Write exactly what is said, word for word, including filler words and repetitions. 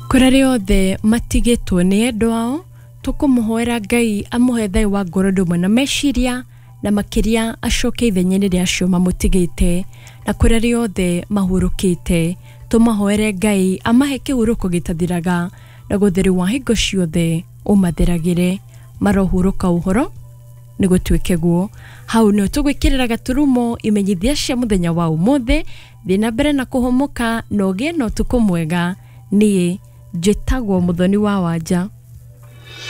Kurari othe matigitwo ni endwao tukumuhoera Ngai amuhe thai wa ngoro ndumwe na meciria na makiria acoke ithenye ria acio mamutigite na kurari othe mahurukite tumahoere Ngai amahe kihuruko gitathiraga na gutheri wa hingo ciothe umatheragire marohuruka uhoro ni gutwike guo hau no tugwikirira gaturumo imenyithia cia muthenya wa umothe thina mbere na kuhomoka no gie no tukumwega nie njitagwo muthoni wa wanja